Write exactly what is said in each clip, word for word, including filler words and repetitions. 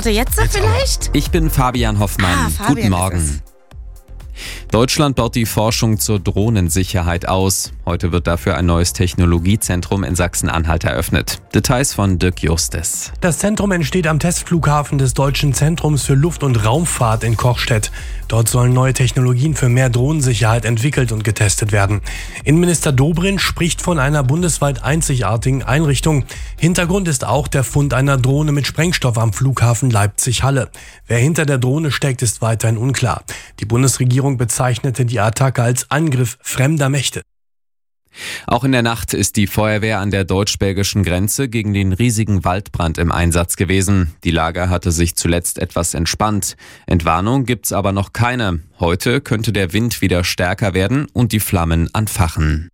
Warte, jetzt, jetzt vielleicht? Ich bin Fabian Hoffmann. Ah, Fabian Guten Morgen. Deutschland baut die Forschung zur Drohnensicherheit aus. Heute wird dafür ein neues Technologiezentrum in Sachsen-Anhalt eröffnet. Details von Dirk Justes. Das Zentrum entsteht am Testflughafen des Deutschen Zentrums für Luft- und Raumfahrt in Kochstedt. Dort sollen neue Technologien für mehr Drohnensicherheit entwickelt und getestet werden. Innenminister Dobrindt spricht von einer bundesweit einzigartigen Einrichtung. Hintergrund ist auch der Fund einer Drohne mit Sprengstoff am Flughafen Leipzig-Halle. Wer hinter der Drohne steckt, ist weiterhin unklar. Die Bundesregierung bezeichnete die Attacke als Angriff fremder Mächte. Auch in der Nacht ist die Feuerwehr an der deutsch-belgischen Grenze gegen den riesigen Waldbrand im Einsatz gewesen. Die Lage hatte sich zuletzt etwas entspannt. Entwarnung gibt's aber noch keine. Heute könnte der Wind wieder stärker werden und die Flammen anfachen.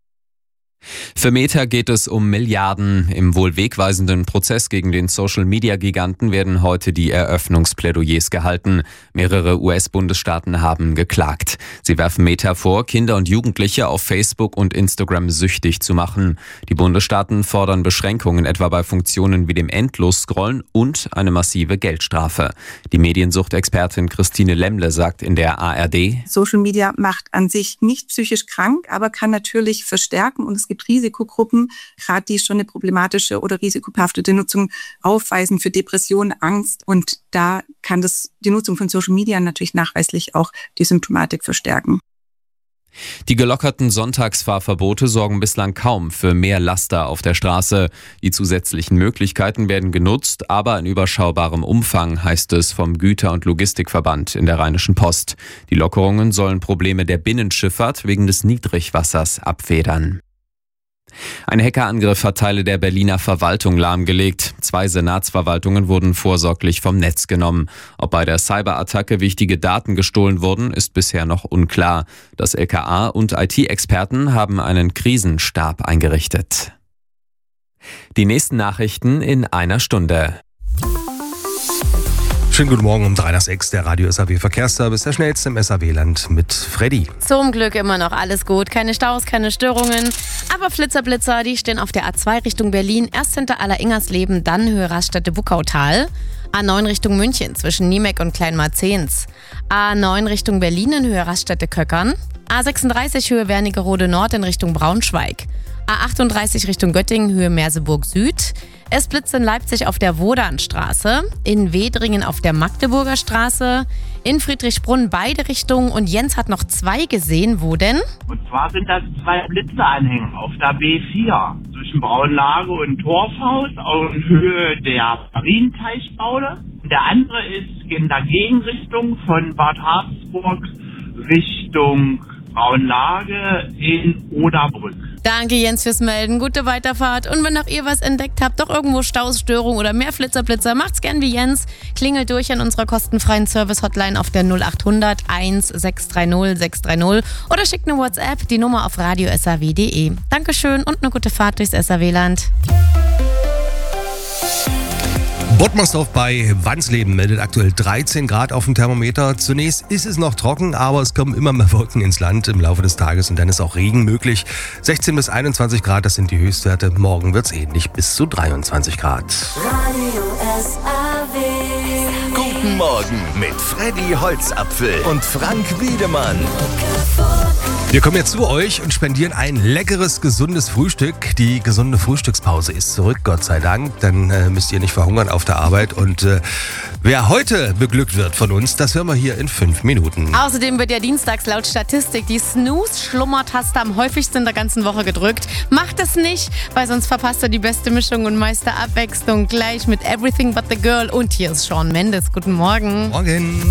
Für Meta geht es um Milliarden. Im wohl wegweisenden Prozess gegen den Social-Media-Giganten werden heute die Eröffnungsplädoyers gehalten. Mehrere U S-Bundesstaaten haben geklagt. Sie werfen Meta vor, Kinder und Jugendliche auf Facebook und Instagram süchtig zu machen. Die Bundesstaaten fordern Beschränkungen etwa bei Funktionen wie dem Endlos-Scrollen und eine massive Geldstrafe. Die Mediensuchtexpertin Christine Lemmle sagt in der A R D: Social Media macht an sich nicht psychisch krank, aber kann natürlich verstärken, und es gibt Risikogruppen, gerade die schon eine problematische oder risikobehaftete Nutzung aufweisen für Depressionen, Angst. Und da kann das, die Nutzung von Social Media natürlich nachweislich auch die Symptomatik verstärken. Die gelockerten Sonntagsfahrverbote sorgen bislang kaum für mehr Laster auf der Straße. Die zusätzlichen Möglichkeiten werden genutzt, aber in überschaubarem Umfang, heißt es vom Güter- und Logistikverband in der Rheinischen Post. Die Lockerungen sollen Probleme der Binnenschifffahrt wegen des Niedrigwassers abfedern. Ein Hackerangriff hat Teile der Berliner Verwaltung lahmgelegt. Zwei Senatsverwaltungen wurden vorsorglich vom Netz genommen. Ob bei der Cyberattacke wichtige Daten gestohlen wurden, ist bisher noch unklar. Das L K A und I T-Experten haben einen Krisenstab eingerichtet. Die nächsten Nachrichten in einer Stunde. Schönen guten Morgen um drei nach sechs, der Radio S A W Verkehrsservice, der schnellste im S A W-Land mit Freddy. Zum Glück immer noch alles gut. Keine Staus, keine Störungen. Aber Flitzer-Blitzer, die stehen auf der A zwei Richtung Berlin. Erst hinter Aller-Ingersleben, dann Höhe Raststätte-Buckautal. A neun Richtung München zwischen Niemek und Kleinmarzehns. A neun Richtung Berlin in Höhe Raststätte-Köckern. A sechsunddreißig Höhe Wernigerode Nord in Richtung Braunschweig. A achtunddreißig Richtung Göttingen, Höhe Merseburg Süd. Es blitzt in Leipzig auf der Wodanstraße, in Wedringen auf der Magdeburger Straße, in Friedrichsbrunn beide Richtungen, und Jens hat noch zwei gesehen. Wo denn? Und zwar sind das zwei Blitzeanhänge auf der B vier zwischen Braunlage und Torfhaus auf Höhe der Marienteichbaude. Der andere ist in der Gegenrichtung von Bad Harzburg Richtung Braunlage in Oderbrück. Danke Jens fürs Melden, gute Weiterfahrt, und wenn auch ihr was entdeckt habt, doch irgendwo Staus, Störung oder mehr Flitzerblitzer, macht's gern wie Jens. Klingelt durch an unserer kostenfreien Service-Hotline auf der null acht hundert eins sechs drei null sechs drei null oder schickt eine WhatsApp, die Nummer auf radio s a w punkt d e. Dankeschön und eine gute Fahrt durchs S A W-Land. Bottmersdorf bei Wansleben meldet aktuell dreizehn Grad auf dem Thermometer. Zunächst ist es noch trocken, aber es kommen immer mehr Wolken ins Land im Laufe des Tages und dann ist auch Regen möglich. sechzehn bis einundzwanzig Grad, das sind die Höchstwerte. Morgen wird es ähnlich, bis zu dreiundzwanzig Grad. Radio S A W. Guten Morgen mit Freddy Holzapfel und Frank Wiedemann. Wir kommen jetzt zu euch und spendieren ein leckeres, gesundes Frühstück. Die gesunde Frühstückspause ist zurück, Gott sei Dank. Dann äh, müsst ihr nicht verhungern auf der Arbeit. Und äh, wer heute beglückt wird von uns, das hören wir hier in fünf Minuten. Außerdem wird ja dienstags laut Statistik die Snooze-Schlummertaste am häufigsten in der ganzen Woche gedrückt. Macht es nicht, weil sonst verpasst ihr die beste Mischung und meiste Abwechslung gleich mit Everything But The Girl. Und hier ist Shawn Mendes. Guten Morgen. Morgen.